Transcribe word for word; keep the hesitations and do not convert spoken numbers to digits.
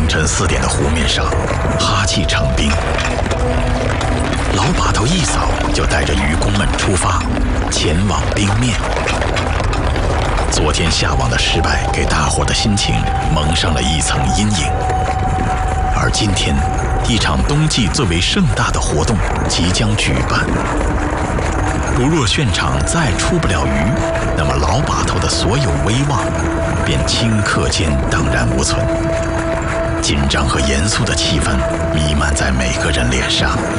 清晨四点的湖面上，哈气成冰。老把头一扫，就带着渔工们出发，前往冰面。昨天下网的失败，给大伙的心情蒙上了一层阴影。而今天，一场冬季最为盛大的活动即将举办。如若现场再出不了鱼，那么老把头的所有威望便顷刻间荡然无存。紧张和严肃的气氛弥漫在每个人脸上。